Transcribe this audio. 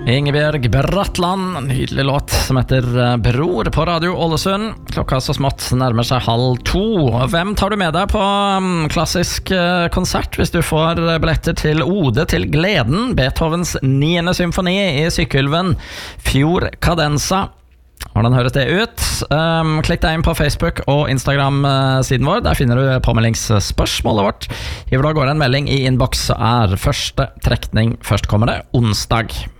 Ingebjørg Bratland, nydelig låt som heter Bror på Radio Ålesund. Klokka så smått nærmer seg 1:30. Hvem tar du med deg på klassisk konsert hvis du får billetter til Ode til Gleden, Beethovens 9. symfoni i Sykkylven, Fjord Cadenza? Hvordan høres det ut? Klikk deg inn på Facebook og Instagram-siden vår. Der finner du påmeldingsspørsmålet vårt. Hiver du av gårde en melding i innboks, så er første trekning førstkommende onsdag.